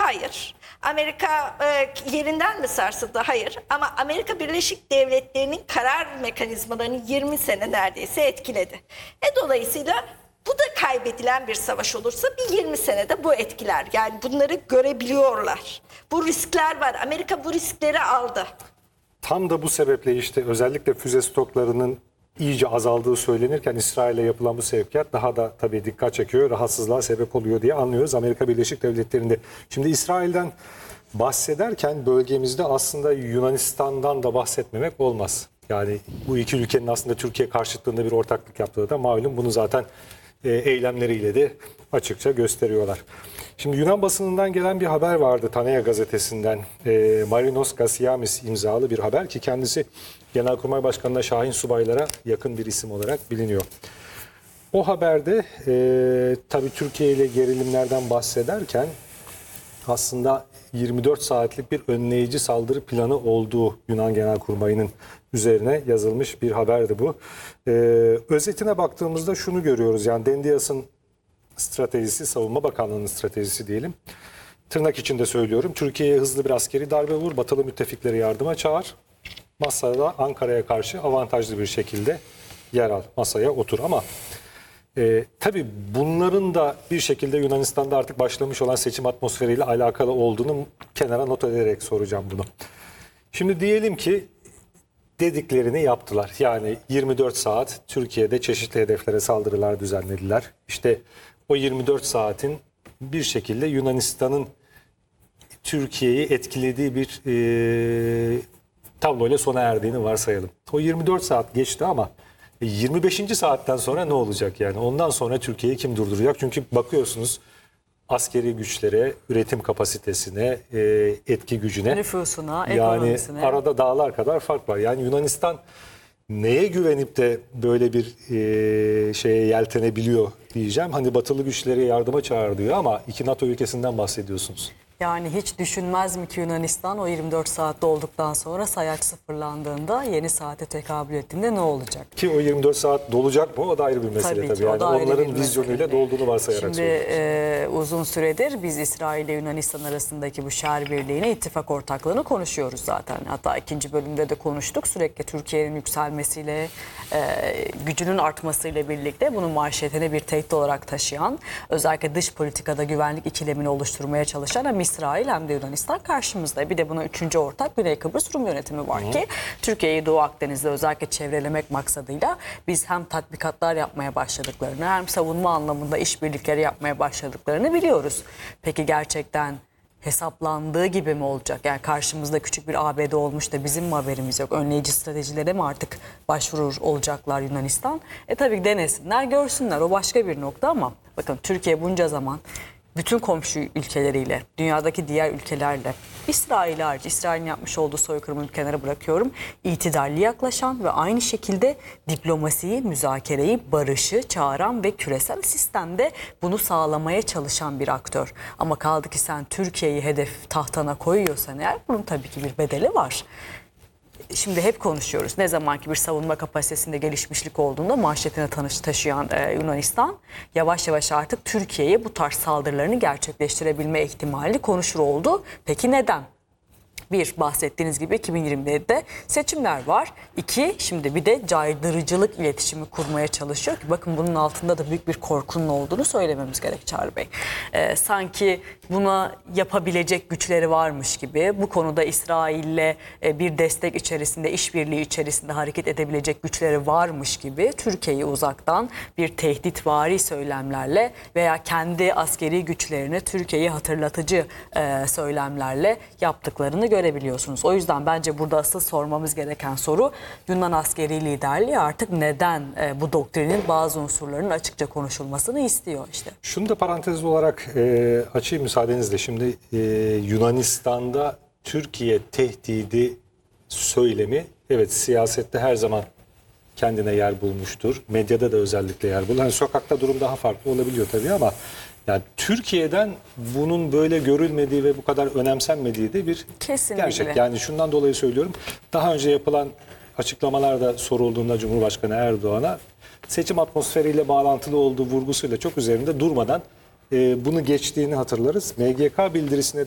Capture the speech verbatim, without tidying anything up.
Hayır. Amerika e, yerinden mi sarsıldı? Hayır. Ama Amerika Birleşik Devletleri'nin karar mekanizmalarını yirmi sene neredeyse etkiledi. E dolayısıyla bu da kaybedilen bir savaş olursa bir yirmi senede bu etkiler. Yani bunları görebiliyorlar. Bu riskler var. Amerika bu riskleri aldı. Tam da bu sebeple işte özellikle füze stoklarının iyice azaldığı söylenirken İsrail'e yapılan bu sevkiyat daha da tabii dikkat çekiyor, rahatsızlığa sebep oluyor diye anlıyoruz Amerika Birleşik Devletleri'nde. Şimdi İsrail'den bahsederken bölgemizde aslında Yunanistan'dan da bahsetmemek olmaz. Yani bu iki ülkenin aslında Türkiye karşıtlığında bir ortaklık yaptığı da malum, bunu zaten e, eylemleriyle de açıkça gösteriyorlar. Şimdi Yunan basınından gelen bir haber vardı, Tanea gazetesinden. E, Marinos Gasiamis imzalı bir haber ki kendisi Genelkurmay Başkanı'na, Şahin subaylara yakın bir isim olarak biliniyor. O haberde e, tabii Türkiye ile gerilimlerden bahsederken aslında yirmi dört saatlik bir önleyici saldırı planı olduğu Yunan Genelkurmayı'nın üzerine yazılmış bir haberdi bu. E, özetine baktığımızda şunu görüyoruz, yani Dendias'ın stratejisi, Savunma Bakanlığı'nın stratejisi diyelim. Tırnak içinde söylüyorum. Türkiye'ye hızlı bir askeri darbe vur, batılı müttefikleri yardıma çağır. Masada Ankara'ya karşı avantajlı bir şekilde yer al, masaya otur. Ama e, tabii bunların da bir şekilde Yunanistan'da artık başlamış olan seçim atmosferiyle alakalı olduğunu kenara not ederek soracağım bunu. Şimdi diyelim ki dediklerini yaptılar. Yani yirmi dört saat Türkiye'de çeşitli hedeflere saldırılar düzenlediler. İşte o yirmi dört saatin bir şekilde Yunanistan'ın Türkiye'yi etkilediği bir e, tabloyla sona erdiğini varsayalım. O yirmi dört saat geçti ama yirmi beşinci saatten sonra ne olacak yani? Ondan sonra Türkiye'yi kim durduracak? Çünkü bakıyorsunuz askeri güçlere, üretim kapasitesine, e, etki gücüne, nüfusuna, yani ekonomisine. arada dağlar kadar fark var. Yani Yunanistan neye güvenip de böyle bir e, şeye yeltenebiliyor diyeceğim. Hani batılı güçleri yardıma çağır diyor ama iki NATO ülkesinden bahsediyorsunuz. Yani hiç düşünmez mi ki Yunanistan o yirmi dört saatte olduktan sonra sayaç sıfırlandığında, yeni saate tekabül ettiğinde ne olacak? Ki o yirmi dört saat dolacak mı? O da ayrı bir mesele Tabii tabii. ki, o Yani da ayrı onların bir vizyonuyla mesele. dolduğunu varsayarak Şimdi söylüyoruz. e, uzun süredir biz İsrail ile Yunanistan arasındaki bu şer birliğini, ittifak ortaklığını konuşuyoruz zaten. Hatta ikinci bölümde de konuştuk. Sürekli Türkiye'nin yükselmesiyle, e, gücünün artmasıyla birlikte bunu manşetine bir tehdit olarak taşıyan, özellikle dış politikada güvenlik ikilemini oluşturmaya çalışan hem İsrail hem de Yunanistan karşımızda. Bir de buna üçüncü ortak Güney Kıbrıs Rum yönetimi var Hı. ki Türkiye'yi Doğu Akdeniz'de özellikle çevrelemek maksadıyla biz hem tatbikatlar yapmaya başladıklarını hem savunma anlamında işbirlikleri yapmaya başladıklarını biliyoruz. Peki gerçekten hesaplandığı gibi mi olacak? Yani karşımızda küçük bir A B D olmuş da bizim mi haberimiz yok? Önleyici stratejilere mi artık başvurur olacaklar Yunanistan? E tabii ki denesinler, görsünler. O başka bir nokta ama bakın Türkiye bunca zaman bütün komşu ülkeleriyle, dünyadaki diğer ülkelerle, İsrail hariç, İsrail'in yapmış olduğu soykırımı bir kenara bırakıyorum, itidalli yaklaşan ve aynı şekilde diplomasiyi, müzakereyi, barışı çağıran ve küresel sistemde bunu sağlamaya çalışan bir aktör. Ama kaldı ki sen Türkiye'yi hedef tahtına koyuyorsan eğer, bunun tabii ki bir bedeli var. Şimdi hep konuşuyoruz. Ne zamanki bir savunma kapasitesinde gelişmişlik olduğunda manşetine tanış taşıyan e, Yunanistan yavaş yavaş artık Türkiye'ye bu tarz saldırılarını gerçekleştirebilme ihtimali konuşur oldu. Peki neden? Bir, bahsettiğiniz gibi iki bin yirmi yedide seçimler var. İki, şimdi bir de caydırıcılık iletişimi kurmaya çalışıyor ki bakın bunun altında da büyük bir korkunun olduğunu söylememiz gerek Çağrı Bey. Ee, sanki buna yapabilecek güçleri varmış gibi, bu konuda İsrail'le e, bir destek içerisinde, işbirliği içerisinde hareket edebilecek güçleri varmış gibi Türkiye'yi uzaktan bir tehditvari söylemlerle veya kendi askeri güçlerini Türkiye'yi hatırlatıcı e, söylemlerle yaptıklarını görebiliyoruz. görebiliyorsunuz. O yüzden bence burada asıl sormamız gereken soru Yunan askeri liderliği artık neden e, bu doktrinin bazı unsurlarının açıkça konuşulmasını istiyor işte. Şunu da parantez olarak e, açayım müsaadenizle. Şimdi e, Yunanistan'da Türkiye tehdidi söylemi evet siyasette her zaman kendine yer bulmuştur. Medyada da özellikle yer bulur. Yani sokakta durum daha farklı olabiliyor tabii ama yani Türkiye'den bunun böyle görülmediği ve bu kadar önemsenmediği de bir Kesinlikle. gerçek. Yani şundan dolayı söylüyorum. Daha önce yapılan açıklamalarda sorulduğunda Cumhurbaşkanı Erdoğan'a seçim atmosferiyle bağlantılı olduğu vurgusuyla çok üzerinde durmadan e, bunu geçtiğini hatırlarız. M G K bildirisine